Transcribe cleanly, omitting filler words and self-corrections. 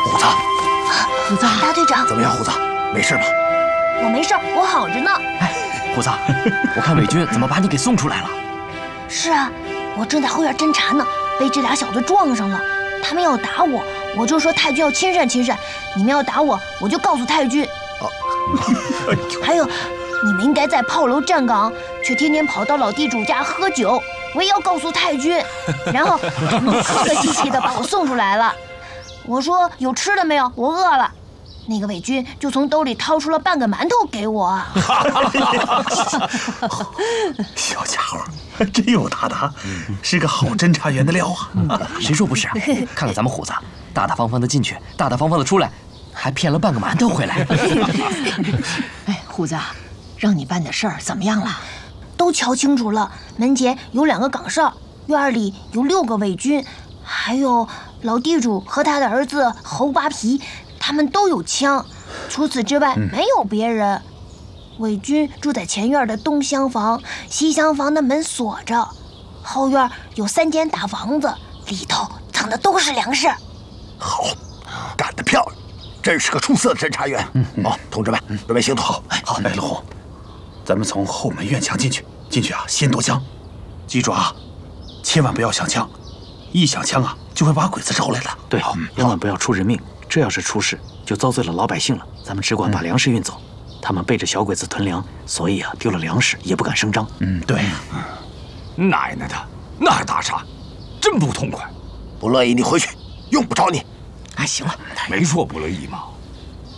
虎子， 大队长， 怎么样，虎子，没事吧？ 我没事，我好着呢。 哎，虎子，我看伪军怎么把你给送出来了？ 是啊，我正在后院侦查呢，被这俩小子撞上了。他们要打我，我就说太君要亲善亲善；你们要打我，我就告诉太君。还有，你们应该在炮楼站岗，却天天跑到老地主家喝酒，我也要告诉太君。然后他们客客气气的把我送出来了。我说有吃的没有？我饿了。那个伪军就从兜里掏出了半个馒头给我。 小家伙真有大大，是个好侦查员的料啊！ 谁说不是啊？看看咱们虎子，大大方方的进去，大大方方的出来，还骗了半个馒头回来。 哎，虎子，让你办的事儿怎么样了？ 都瞧清楚了，门前有2个岗哨，院里有6个伪军，还有老地主和他的儿子猴扒皮，他们都有枪。除此之外，没有别人。伪军住在前院的东厢房，西厢房的门锁着，后院有3间大房子，里头藏的都是粮食。 好，干得漂亮，真是个出色的侦查员。好，同志们，准备行动。好，哎，陆红，咱们从后门院墙进去，啊，先夺枪，记住啊，千万不要响枪，一响枪啊，就会把鬼子招来了。 对，千万不要出人命，这要是出事，就遭罪了老百姓了。咱们只管把粮食运走。他们背着小鬼子囤粮，所以啊，丢了粮食也不敢声张。 对。 奶奶的，那还打啥？真不痛快。 不乐意你回去，用不着你。 哎，行了， 没说不乐意嘛。